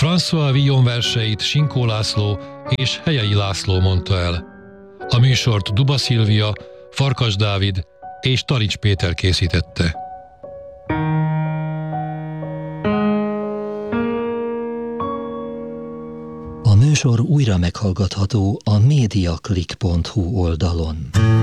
François Villon verseit Sinkó László és Helyei László mondta el. A műsort Duba Szilvia, Farkas Dávid és Tarics Péter készítette. A műsor újra meghallgatható a mediaclick.hu oldalon.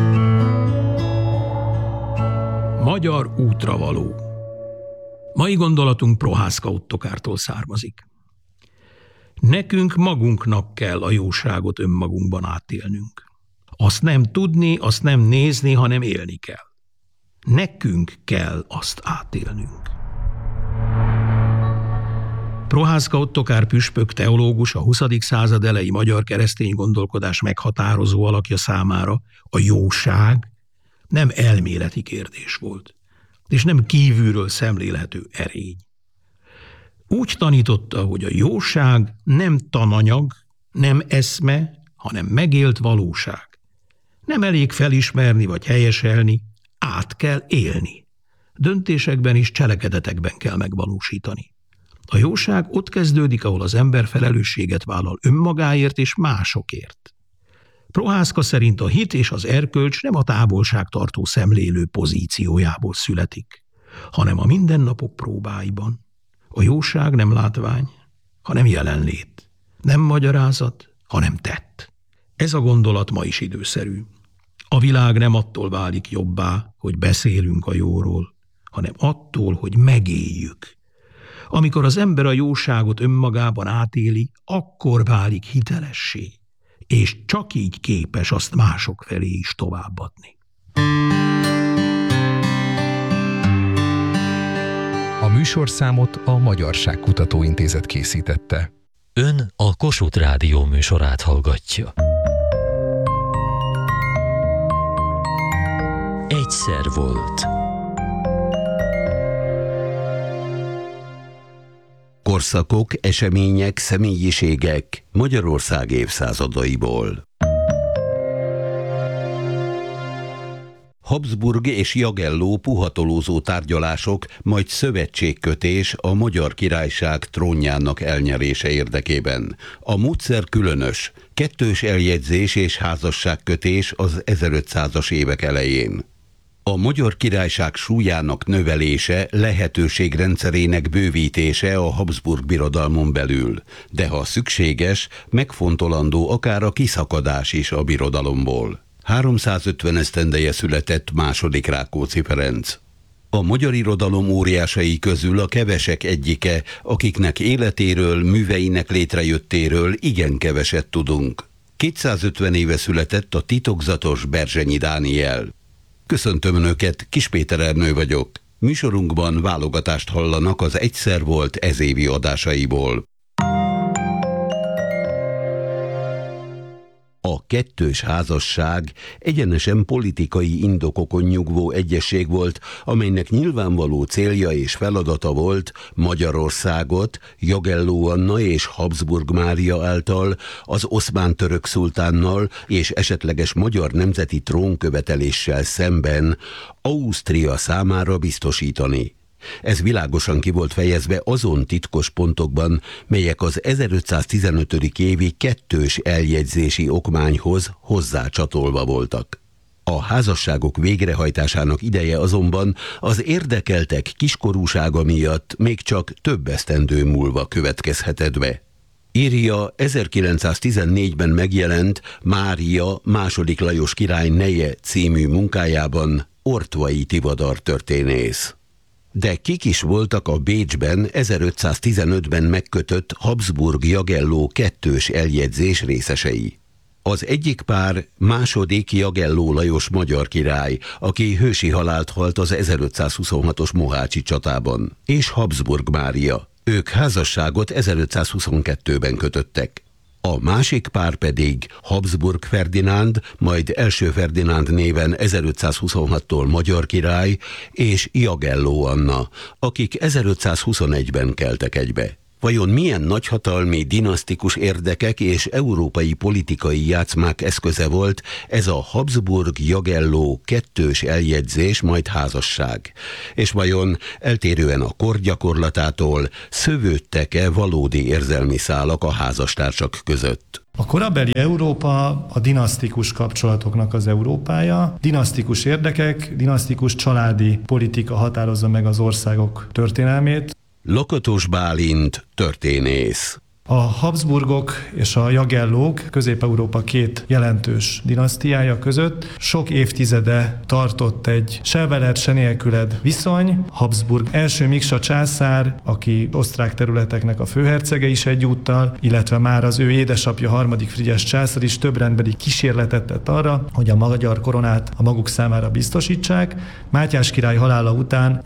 Magyar útravaló. Mai gondolatunk Prohászka Ottokártól származik. Nekünk magunknak kell a jóságot önmagunkban átélnünk. Azt nem tudni, azt nem nézni, hanem élni kell. Nekünk kell azt átélnünk. Prohászka Ottokár püspök teológus, a 20. század elejé magyar keresztény gondolkodás meghatározó alakja számára a jóság nem elméleti kérdés volt, és nem kívülről szemlélhető erény. Úgy tanította, hogy a jóság nem tananyag, nem eszme, hanem megélt valóság. Nem elég felismerni vagy helyeselni, át kell élni. Döntésekben és cselekedetekben kell megvalósítani. A jóság ott kezdődik, ahol az ember felelősséget vállal önmagáért és másokért. Prohászka szerint a hit és az erkölcs nem a távolságtartó szemlélő pozíciójából születik, hanem a mindennapok próbáiban. A jóság nem látvány, hanem jelenlét. Nem magyarázat, hanem tett. Ez a gondolat ma is időszerű. A világ nem attól válik jobbá, hogy beszélünk a jóról, hanem attól, hogy megéljük. Amikor az ember a jóságot önmagában átéli, akkor válik hitelessé, és csak így képes azt mások felé is továbbadni. A műsorszámot a Magyarságkutató Intézet készítette. Ön a Kossuth Rádió műsorát hallgatja. Egyszer volt. Korszakok, események, személyiségek Magyarország évszázadaiból. Habsburg és Jagelló puhatolózó tárgyalások, majd szövetségkötés a Magyar Királyság trónjának elnyerése érdekében. A módszer különös, kettős eljegyzés és házasságkötés az 1500-as évek elején. A Magyar Királyság súlyának növelése, lehetőségrendszerének bővítése a Habsburg birodalmon belül, de ha szükséges, megfontolandó akár a kiszakadás is a birodalomból. 350 esztendeje született második Rákóczi Ferenc. A magyar irodalom óriásai közül a kevesek egyike, akiknek életéről, műveinek létrejöttéről igen keveset tudunk. 250 éve született a titokzatos Berzsenyi Dániel. Köszöntöm Önöket, Kis Péter Ernő vagyok. Műsorunkban válogatást hallanak az Egyszer volt ezévi adásaiból. A kettős házasság egyenesen politikai indokokon nyugvó egyezség volt, amelynek nyilvánvaló célja és feladata volt Magyarországot Jagelló Anna és Habsburg Mária által az oszmán török szultánnal és esetleges magyar nemzeti trónköveteléssel szemben Ausztria számára biztosítani. Ez világosan ki volt fejezve azon titkos pontokban, melyek az 1515. évi kettős eljegyzési okmányhoz hozzácsatolva voltak. A házasságok végrehajtásának ideje azonban az érdekeltek kiskorúsága miatt még csak több esztendő múlva következhetett be. Írja 1914-ben megjelent Mária II. Lajos király neje című munkájában Ortvai Tivadar történész. De kik is voltak a Bécsben 1515-ben megkötött Habsburg-Jagelló kettős eljegyzés részesei? Az egyik pár második Jagelló Lajos magyar király, aki hősi halált halt az 1526-os mohácsi csatában, és Habsburg Mária. Ők házasságot 1522-ben kötöttek. A másik pár pedig Habsburg Ferdinánd, majd első Ferdinánd néven 1526-tól magyar király, és Jagelló Anna, akik 1521-ben keltek egybe. Vajon milyen nagyhatalmi, dinasztikus érdekek és európai politikai játszmák eszköze volt ez a Habsburg-Jagelló kettős eljegyzés, majd házasság? És vajon eltérően a kor gyakorlatától szövődtek-e valódi érzelmi szálak a házastársak között? A korabeli Európa a dinasztikus kapcsolatoknak az Európája. Dinasztikus érdekek, dinasztikus családi politika határozza meg az országok történelmét. Lakatos Bálint, történész. A Habsburgok és a Jagellók Közép-Európa két jelentős dinasztiája között sok évtizede tartott egy se veled, se nélküled viszony. Habsburg első Miksa császár, aki osztrák területeknek a főhercege is egyúttal, illetve már az ő édesapja harmadik Frigyes császár is több rendbeli kísérletet tett arra, hogy a magyar koronát a maguk számára biztosítsák. Mátyás király halála után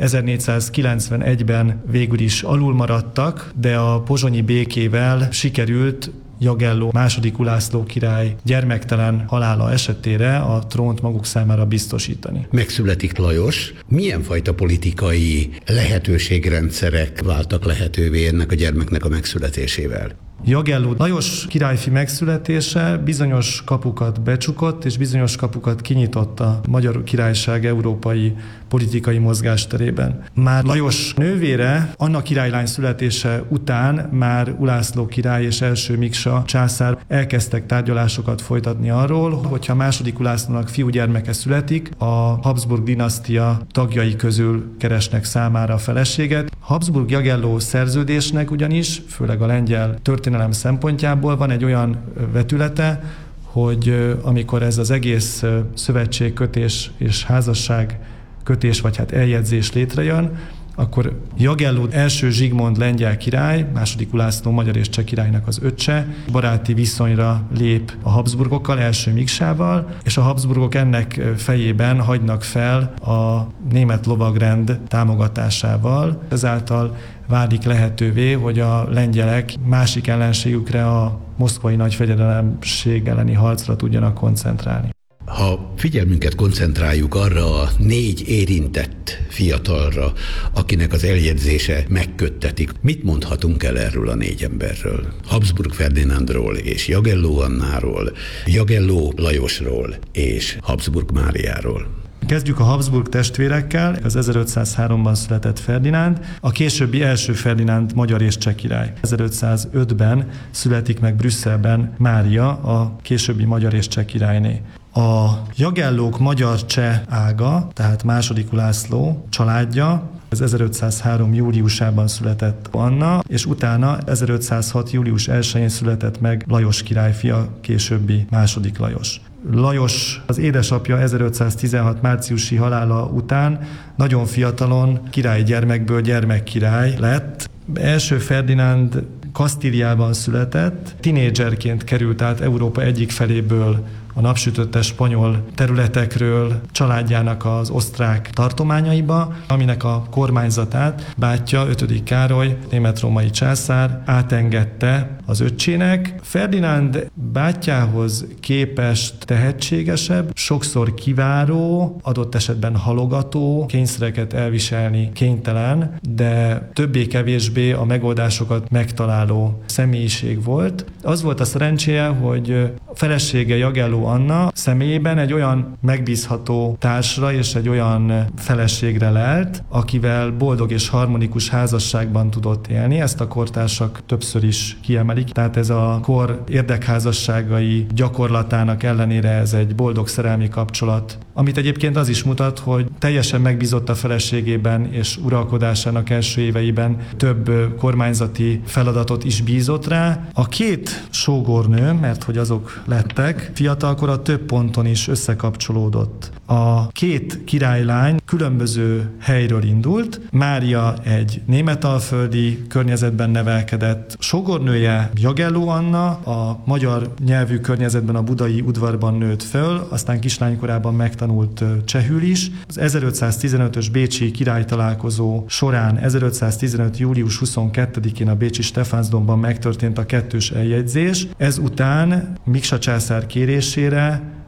1491-ben végül is alulmaradtak, de a pozsonyi békével sikerült Jagelló második Ulászló király gyermektelen halála esetére a trónt maguk számára biztosítani. Megszületik Lajos. Milyen fajta politikai lehetőségrendszerek váltak lehetővé ennek a gyermeknek a megszületésével? Jagelló Lajos királyfi megszületése bizonyos kapukat becsukott, és bizonyos kapukat kinyitott a Magyar Királyság európai politikai mozgásterében. Már Lajos nővére, Anna királylány születése után már Ulászló király és első Miksa császár elkezdtek tárgyalásokat folytatni arról, hogyha második Ulászlónak fiúgyermeke születik, a Habsburg dinasztia tagjai közül keresnek számára feleséget. Habsburg-Jagelló szerződésnek ugyanis, főleg a lengyel történelem szempontjából van egy olyan vetülete, hogy amikor ez az egész szövetségkötés és házasság kötés, vagy hát eljegyzés létrejön, akkor Jagelló első Zsigmond lengyel király, második Ulászló magyar és cseh királynak az öccse, baráti viszonyra lép a Habsburgokkal, első Miksával, és a Habsburgok ennek fejében hagynak fel a német lovagrend támogatásával. Ezáltal válik lehetővé, hogy a lengyelek másik ellenségükre, a moszkvai nagyfejedelemség elleni harcra tudjanak koncentrálni. Ha figyelmünket koncentráljuk arra a 4 érintett fiatalra, akinek az eljegyzése megköttetik, mit mondhatunk el erről a 4 emberről? Habsburg Ferdinándról és Jagelló Annáról, Jagelló Lajosról és Habsburg Máriáról. Kezdjük a Habsburg testvérekkel. Az 1503-ban született Ferdinánd, a későbbi első Ferdinánd magyar és cseh király. 1505-ben születik meg Brüsszelben Mária, a későbbi magyar és cseh királyné. A Jagellók magyar-cseh ága, tehát második Ulászló családja, ez 1503. júliusában született Anna, és utána 1506. július 1-én született meg Lajos királyfia, későbbi második Lajos. Lajos, az édesapja 1516. márciusi halála után nagyon fiatalon királygyermekből gyermekkirály lett. Első Ferdinánd Kasztíliában született, tinédzserként került át Európa egyik feléből a napsütötte spanyol területekről családjának az osztrák tartományaiba, aminek a kormányzatát bátyja, 5. Károly, német-római császár átengedte az öccsének. Ferdinánd bátyjához képest tehetségesebb, sokszor kiváró, adott esetben halogató, kényszereket elviselni kénytelen, de többé-kevésbé a megoldásokat megtaláló személyiség volt. Az volt a szerencséje, hogy a felesége Jagelló Anna személyében egy olyan megbízható társra és egy olyan feleségre lelt, akivel boldog és harmonikus házasságban tudott élni. Ezt a kortársak többször is kiemelik, tehát ez a kor érdekházasságai gyakorlatának ellenére ez egy boldog szerelmi kapcsolat, amit egyébként az is mutat, hogy teljesen megbízott a feleségében és uralkodásának első éveiben több kormányzati feladatot is bízott rá. A 2 sógornő, mert hogy azok lettek, fiatalkora több ponton is összekapcsolódott. A 2 királylány különböző helyről indult. Mária egy németalföldi környezetben nevelkedett, sógornője Jagelló Anna a magyar nyelvű környezetben a budai udvarban nőtt föl, aztán kislánykorában megtanult csehül is. Az 1515-ös bécsi királytalálkozó során 1515. július 22-én a bécsi Stephansdomban megtörtént a kettős eljegyzés. Ezután Miksa császár kérésére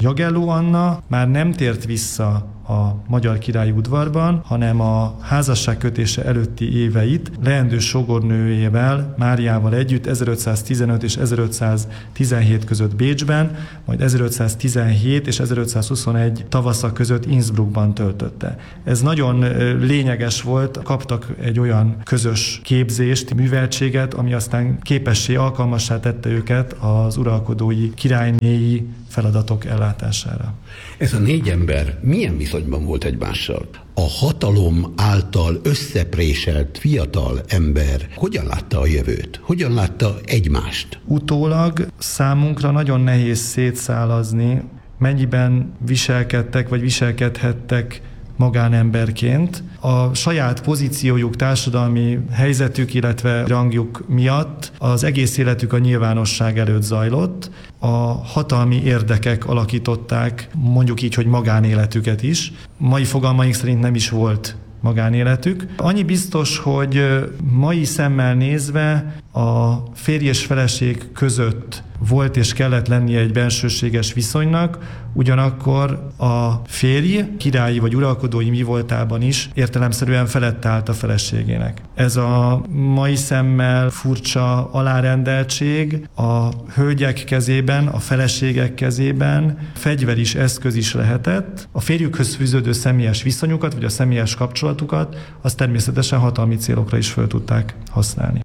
Jagelló Anna már nem tért vissza a magyar királyi udvarban, hanem a házasságkötése előtti éveit leendő sógornőjével, Máriával együtt 1515 és 1517 között Bécsben, majd 1517 és 1521 tavasza között Innsbruckban töltötte. Ez nagyon lényeges volt, kaptak egy olyan közös képzést, műveltséget, ami aztán képessé, alkalmassá tette őket az uralkodói, királynéi feladatok ellátására. Ez a 4 ember milyen viszonyban volt egymással? A hatalom által összepréselt fiatal ember hogyan látta a jövőt? Hogyan látta egymást? Utólag számunkra nagyon nehéz szétszálazni, mennyiben viselkedtek vagy viselkedhettek magánemberként. A saját pozíciójuk, társadalmi helyzetük, illetve rangjuk miatt az egész életük a nyilvánosság előtt zajlott. A hatalmi érdekek alakították, mondjuk így, hogy magánéletüket is. Mai fogalmaink szerint nem is volt magánéletük. Annyi biztos, hogy mai szemmel nézve a férj és feleség között volt és kellett lennie egy bensőséges viszonynak, ugyanakkor a férj királyi vagy uralkodói mi voltában is értelemszerűen felett állt a feleségének. Ez a mai szemmel furcsa alárendeltség a hölgyek kezében, a feleségek kezében fegyver is, eszköz is lehetett. A férjükhöz fűződő személyes viszonyukat, vagy a személyes kapcsolatukat, azt természetesen hatalmi célokra is fel tudták használni.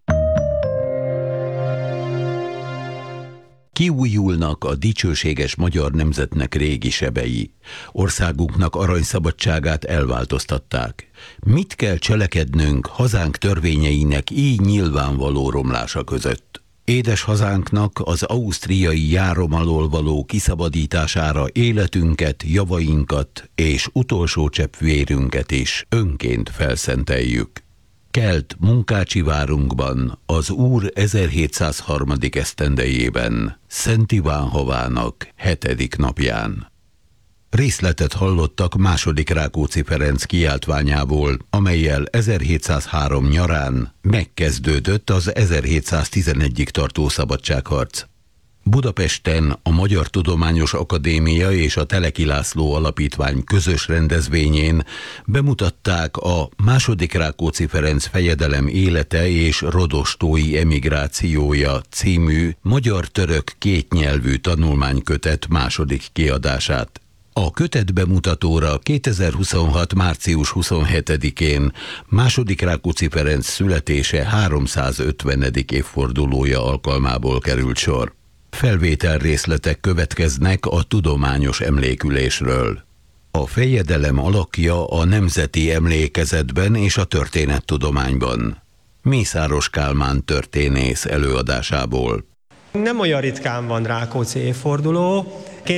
Kiújulnak a dicsőséges magyar nemzetnek régi sebei. Országunknak aranyszabadságát elváltoztatták. Mit kell cselekednünk hazánk törvényeinek így nyilvánvaló romlása között? Édes hazánknak az ausztriai járom alól való kiszabadítására életünket, javainkat és utolsó csepp vérünket is önként felszenteljük. Kelt Munkácsi várunkban, az Úr 1703. esztendejében, Szent Iván havának 7. napján. Részletet hallottak II. Rákóczi Ferenc kiáltványából, amellyel 1703 nyarán megkezdődött az 1711-ig tartó szabadságharc. Budapesten a Magyar Tudományos Akadémia és a Teleki László Alapítvány közös rendezvényén bemutatták a II. Rákóczi Ferenc fejedelem élete és rodostói emigrációja című magyar-török kétnyelvű tanulmánykötet második kiadását. A kötet bemutatóra 2026. március 27-én II. Rákóczi Ferenc születése 350. évfordulója alkalmából került sor. Felvételrészletek következnek a tudományos emlékülésről. A fejedelem alakja a nemzeti emlékezetben és a történettudományban. Mészáros Kálmán történész előadásából. Nem olyan ritkán van Rákóczi évforduló.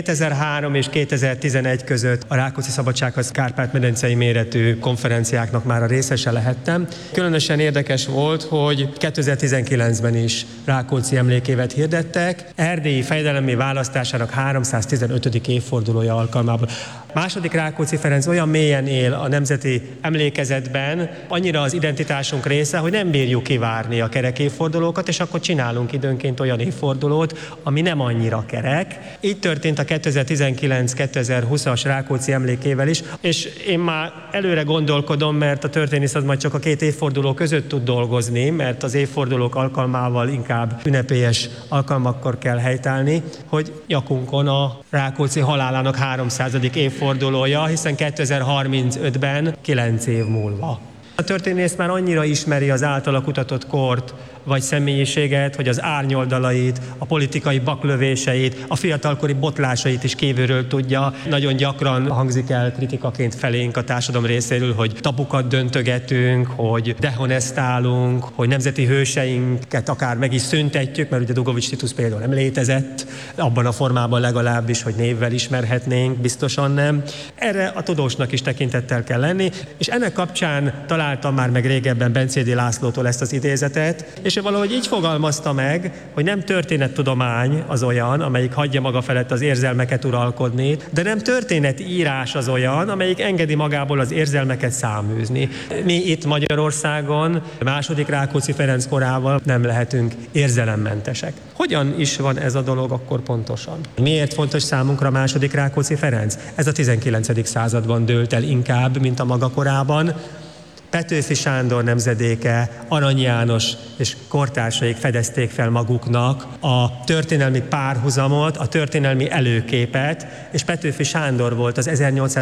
2003 és 2011 között a Rákóczi Szabadságharc Kárpát-medencei méretű konferenciáknak már a részese lehettem. Különösen érdekes volt, hogy 2019-ben is Rákóczi emlékévet hirdettek, erdélyi fejedelemi választásának 315. évfordulója alkalmából. II. Rákóczi Ferenc olyan mélyen él a nemzeti emlékezetben, annyira az identitásunk része, hogy nem bírjuk kivárni a kerek évfordulókat, és akkor csinálunk időnként olyan évfordulót, ami nem annyira kerek. Így történt a 2019-2020-as Rákóczi emlékével is, és én már előre gondolkodom, mert a történész az majd csak a 2 évforduló között tud dolgozni, mert az évfordulók alkalmával inkább ünnepélyes alkalmakkor kell helytállni, hogy nyakunkon a Rákóczi halálának 300. évfordulója, hiszen 2035-ben 9 év múlva. A történész már annyira ismeri az általa kutatott kort, vagy személyiséget, hogy az árnyoldalait, a politikai baklövéseit, a fiatalkori botlásait is kívülről tudja. Nagyon gyakran hangzik el kritikaként felénk a társadalom részéről, hogy tabukat döntögetünk, hogy dehonestálunk, hogy nemzeti hőseinket akár meg is szüntetjük, mert ugye Dugovics Titus például nem létezett, abban a formában legalábbis, hogy névvel ismerhetnénk, biztosan nem. Erre a tudósnak is tekintettel kell lenni, és ennek kapcsán találtam már meg régebben Bencédi Lászlótól ezt az idézetet, És ő valahogy így fogalmazta meg, hogy nem történettudomány az olyan, amelyik hagyja maga felett az érzelmeket uralkodni, de nem történetírás az olyan, amelyik engedi magából az érzelmeket száműzni. Mi itt Magyarországon második Rákóczi Ferenc korával nem lehetünk érzelemmentesek. Hogyan is van ez a dolog akkor pontosan? Miért fontos számunkra második Rákóczi Ferenc? Ez a 19. században dőlt el inkább, mint a maga korában. Petőfi Sándor nemzedéke, Arany János és kortársaik fedezték fel maguknak a történelmi párhuzamot, a történelmi előképet, és Petőfi Sándor volt az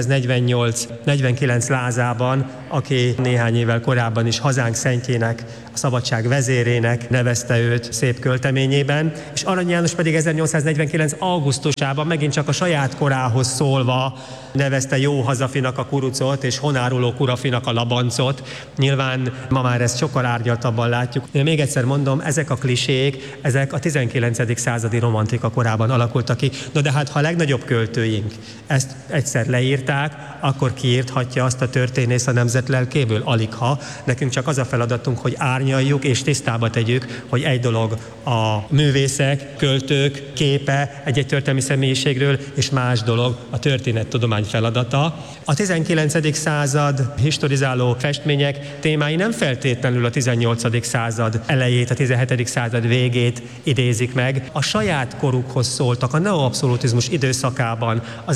1848-49 lázában, aki néhány évvel korábban is hazánk szentjének, a szabadság vezérének nevezte őt szép költeményében, és Arany János pedig 1849. augusztusában megint csak a saját korához szólva nevezte Jó hazafinak a kurucot, és honáruló kurafinak a labancot. Nyilván ma már ezt sokkal árgyaltabban látjuk. De még egyszer mondom, ezek a klisék, ezek a 19. századi romantika korában alakultak ki. No de hát, ha a legnagyobb költőink ezt egyszer leírták, akkor kiírthatja azt a történész a nemzet lelkéből? Aligha. Nekünk csak az a feladatunk, hogy árnyaljuk és tisztába tegyük, hogy egy dolog a művészek, költők képe egy történelmi személyiségről, és más dolog a történettudomány feladata. A 19. század historizáló festmények témái nem feltétlenül a 18. század elejét, a 17. század végét idézik meg. A saját korukhoz szóltak, a neoabszolutizmus időszakában, az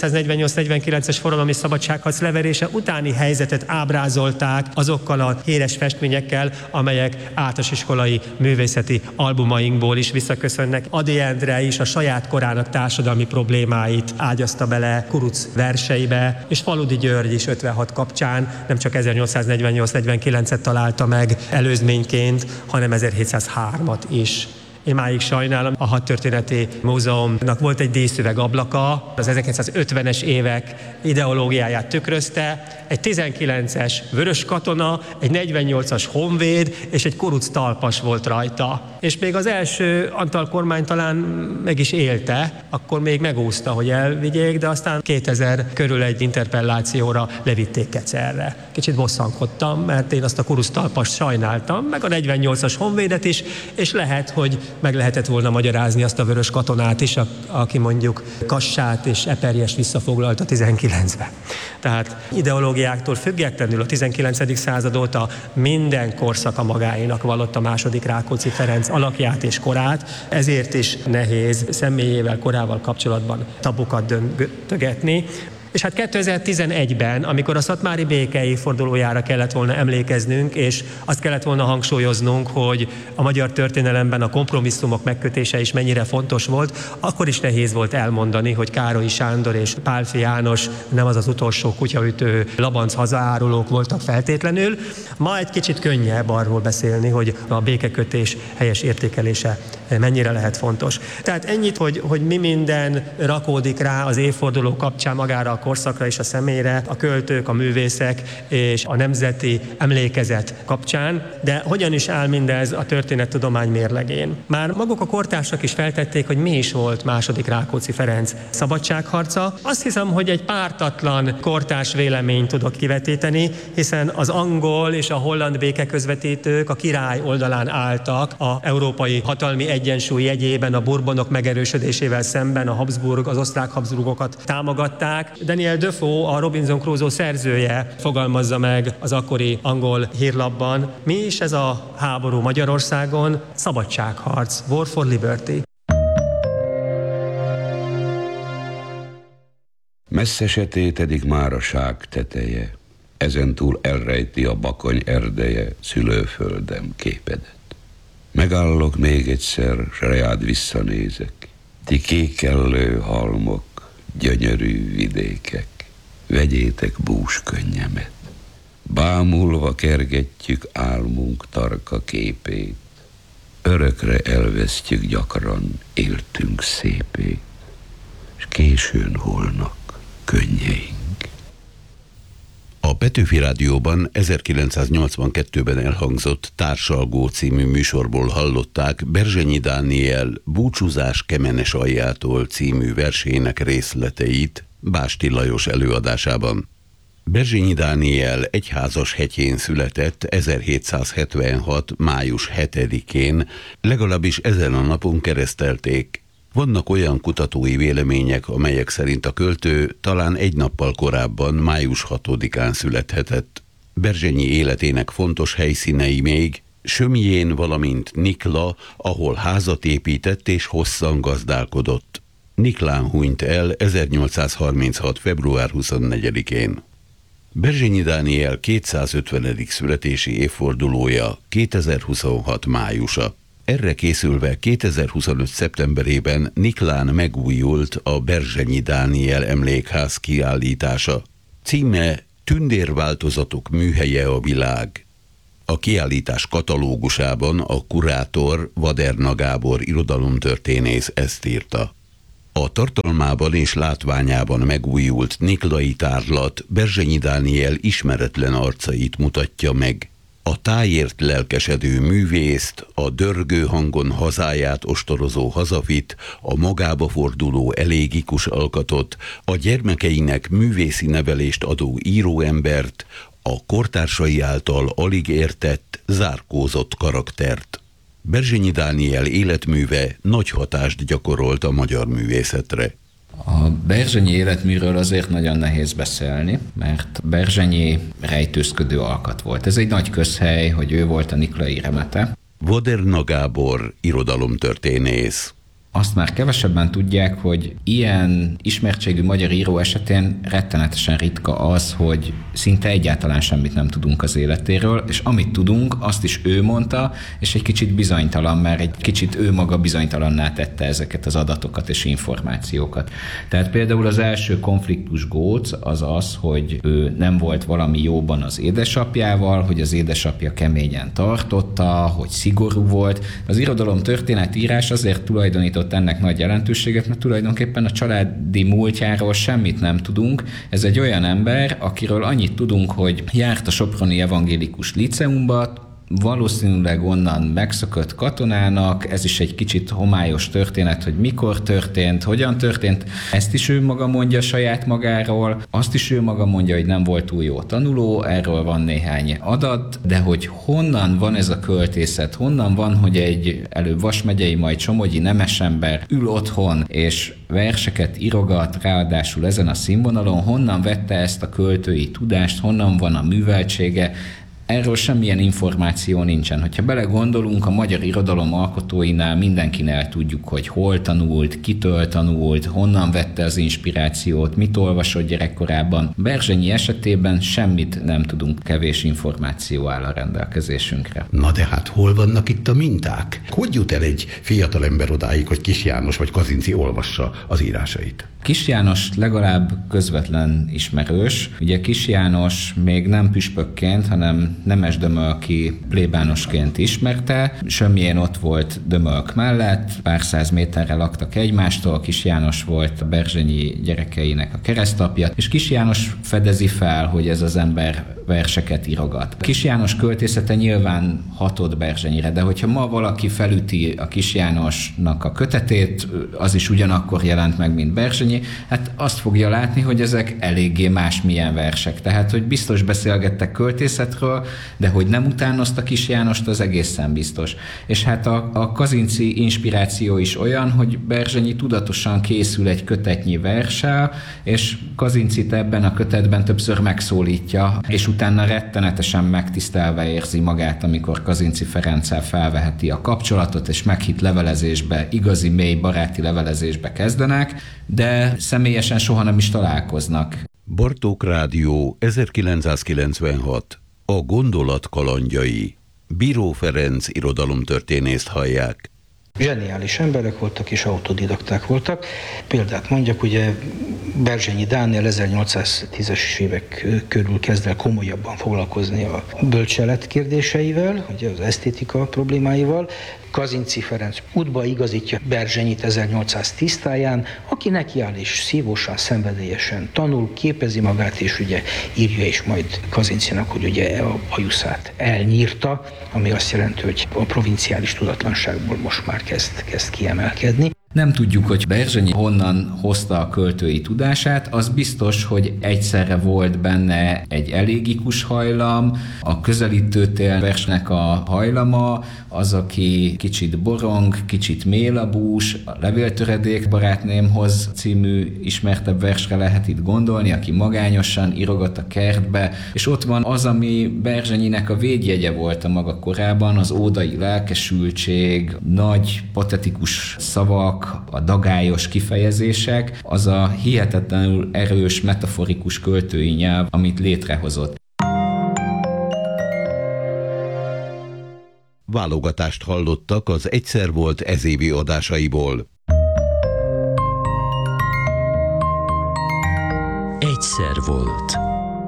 1848-49-es forradalmi szabadságharc leverése utáni helyzetet ábrázolták azokkal a híres festményekkel, amelyek általános iskolai művészeti albumainkból is visszaköszönnek. Ady Endre is a saját korának társadalmi problémáit ágyazta bele Kuruc verseibe, és Faludi György is 56 kapcsán nem csak 1848-49-et találta meg előzményként, hanem 1703-at is. Én máig sajnálom, a Hadtörténeti Múzeumnak volt egy díszüveg ablaka, az 1950-es évek ideológiáját tükrözte, egy 19-es vörös katona, egy 48-as honvéd és egy kuruc talpas volt rajta. És még az első Antal kormány talán meg is élte, akkor még megúszta, hogy elvigyék, de aztán 2000 körül egy interpellációra levitték Kecerre. Kicsit bosszankodtam, mert én azt a kuruc talpast sajnáltam, meg a 48-as honvédet is, és lehet, hogy meg lehetett volna magyarázni azt a vörös katonát is, aki mondjuk Kassát és Eperjest visszafoglalt a 19-ben. Tehát ideológiáktól függetlenül a 19. század óta minden korszaka magáénak vallott a második Rákóczi Ferenc alakját és korát, ezért is nehéz személyével, korával kapcsolatban tabukat döntögetni. És hát 2011-ben, amikor a szatmári béke évfordulójára kellett volna emlékeznünk, és azt kellett volna hangsúlyoznunk, hogy a magyar történelemben a kompromisszumok megkötése is mennyire fontos volt, akkor is nehéz volt elmondani, hogy Károlyi Sándor és Pálffy János nem az utolsó kutyaütő labanc hazaárulók voltak feltétlenül. Ma egy kicsit könnyebb arról beszélni, hogy a békekötés helyes értékelése mennyire lehet fontos. Tehát ennyit, hogy mi minden rakódik rá az évforduló kapcsán magára a korszakra és a személyre, a költők, a művészek és a nemzeti emlékezet kapcsán, de hogyan is áll mindez a történettudomány mérlegén? Már maguk a kortársak is feltették, hogy mi is volt második Rákóczi Ferenc szabadságharca. Azt hiszem, hogy egy pártatlan kortárs véleményt tudok kivetíteni, hiszen az angol és a holland békeközvetítők a király oldalán álltak, a európai hatalmi egyensúly jegyében a Bourbonok megerősödésével szemben a Habsburg, az osztrák Habsburgokat támogatták. Daniel Defoe, a Robinson Crusoe szerzője fogalmazza meg az akkori angol hírlapban, mi is ez a háború Magyarországon? Szabadságharc, War for Liberty. Messze se tétedik már a ság teteje, ezentúl elrejti a bakony erdeje szülőföldem képedet. Megállok még egyszer, s reád visszanézek, ti kékellő halmok, gyönyörű vidékek, vegyétek bús könnyemet. Bámulva kergetjük álmunk tarka képét, örökre elvesztjük gyakran éltünk szépét, s későn holnak könnyeink. A Petőfi Rádióban 1982-ben elhangzott Társalgó című műsorból hallották Berzsenyi Dániel Búcsúzás Kemenes aljától című versének részleteit Básti Lajos előadásában. Berzsenyi Dániel Egyházashetjén született 1776. május 7-én, legalábbis ezen a napon keresztelték. Vannak olyan kutatói vélemények, amelyek szerint a költő talán egy nappal korábban, május 6-án születhetett. Berzsenyi életének fontos helyszínei még Sömjén, valamint Nikla, ahol házat épített és hosszan gazdálkodott. Niklán hunyt el 1836. február 24-én. Berzsenyi Dániel 250. születési évfordulója 2026. májusa. Erre készülve 2025. szeptemberében Niklán megújult a Berzsenyi Dániel emlékház kiállítása. Címe Tündérváltozatok műhelye a világ. A kiállítás katalógusában a kurátor Vaderna Gábor irodalomtörténész ezt írta. A tartalmában és látványában megújult niklai tárlat Berzsenyi Dániel ismeretlen arcait mutatja meg. A tájért lelkesedő művészt, a dörgő hangon hazáját ostorozó hazafit, a magába forduló elégikus alkatot, a gyermekeinek művészi nevelést adó íróembert, a kortársai által alig értett, zárkózott karaktert. Berzsenyi Dániel életműve nagy hatást gyakorolt a magyar művészetre. A Berzsenyi életműről azért nagyon nehéz beszélni, mert Berzsenyi rejtőzködő alkat volt. Ez egy nagy közhely, hogy ő volt a niklai remete. Vaderna Gábor irodalomtörténész. Azt már kevesebben tudják, hogy ilyen ismertségű magyar író esetén rettenetesen ritka az, hogy szinte egyáltalán semmit nem tudunk az életéről, és amit tudunk, azt is ő mondta, és egy kicsit bizonytalan, mert egy kicsit ő maga bizonytalanná tette ezeket az adatokat és információkat. Tehát például az első konfliktus góc az az, hogy ő nem volt valami jóban az édesapjával, hogy az édesapja keményen tartotta, hogy szigorú volt. Az irodalom történetírás azért tulajdonított ennek nagy jelentőséget, mert tulajdonképpen a családi múltjáról semmit nem tudunk. Ez egy olyan ember, akiről annyit tudunk, hogy járt a soproni evangélikus liceumba, valószínűleg onnan megszökött katonának, ez is egy kicsit homályos történet, hogy mikor történt, hogyan történt. Ezt is ő maga mondja saját magáról, azt is ő maga mondja, hogy nem volt túl jó tanuló, erről van néhány adat, de hogy honnan van ez a költészet, honnan van, hogy egy előbb Vasmegyei, majd Somogyi nemesember ül otthon, és verseket írogat, ráadásul ezen a színvonalon, honnan vette ezt a költői tudást, honnan van a műveltsége. Erről semmilyen információ nincsen. Hogyha belegondolunk, a magyar irodalom alkotóinál mindenkinél tudjuk, hogy hol tanult, kitől tanult, honnan vette az inspirációt, mit olvasott gyerekkorában. Berzsenyi esetében semmit nem tudunk, kevés információ áll a rendelkezésünkre. Na de hát hol vannak itt a minták? Hogy jut el egy fiatalember odáig, hogy Kis János vagy Kazinczy olvassa az írásait? Kis János legalább közvetlen ismerős. Ugye Kis János még nem püspökként, hanem Nemes Dömölki plébánosként ismerte. Sömjén ott volt Dömölk mellett, pár száz méterre laktak egymástól, Kis János volt a Berzsenyi gyerekeinek a keresztapja, és Kis János fedezi fel, hogy ez az ember verseket írogat. Kis János költészete nyilván hatott Berzsenyire, de hogyha ma valaki felüti a Kis Jánosnak a kötetét, az is ugyanakkor jelent meg, mint Berzsenyi, hát azt fogja látni, hogy ezek eléggé másmilyen versek. Tehát, hogy biztos beszélgettek költészetről, de hogy nem utánozta Kis Jánost, az egészen biztos. És hát a Kazinczy inspiráció is olyan, hogy Berzsenyi tudatosan készül egy kötetnyi verssel, és Kazinczyt ebben a kötetben többször megszólítja, és utána rettenetesen megtisztelve érzi magát, amikor Kazinczy Ferenccel felveheti a kapcsolatot, és meghitt levelezésbe, igazi mély baráti levelezésbe kezdenek, de személyesen soha nem is találkoznak. Bartók Rádió 1996. A gondolat kalandjai. Bíró Ferenc irodalomtörténészt hallják. Zseniális emberek voltak és autodidakták voltak. Példát mondjak, ugye Berzsenyi Dániel 1810-es évek körül kezd el komolyabban foglalkozni a bölcselet kérdéseivel, ugye az esztétika problémáival. Kazinczy Ferenc útba igazítja Berzsenyit 1810 táján, aki nekiáll és szívósan, szenvedélyesen tanul, képezi magát, és ugye írja is majd Kazinczynak, hogy ugye a bajuszát elnyírta, ami azt jelenti, hogy a provinciális tudatlanságból most már kezd kiemelkedni. Nem tudjuk, hogy Berzsenyi honnan hozta a költői tudását, az biztos, hogy egyszerre volt benne egy elégikus hajlam, a közelítőtél versnek a hajlama, az, aki kicsit borong, kicsit mélabús, a Levéltöredék barátnémhoz című ismertebb versre lehet itt gondolni, aki magányosan írogat a kertbe, és ott van az, ami Berzsenyinek a védjegye volt a maga korában, az ódai lelkesültség, nagy patetikus szavak, a dagályos kifejezések, az a hihetetlenül erős metaforikus költői nyelv, amit létrehozott. Válogatást hallottak az Egyszer volt ezévi adásaiból. Egyszer volt.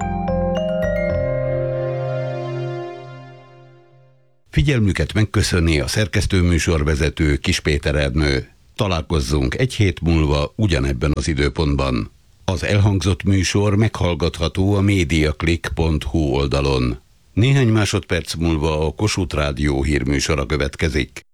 Figyelmüket megköszöni a szerkesztőműsorvezető Kiss Péter Ernő. Találkozzunk egy hét múlva ugyanebben az időpontban. Az elhangzott műsor meghallgatható a mediaclick.hu oldalon. Néhány másodperc múlva a Kossuth Rádió hírműsora következik.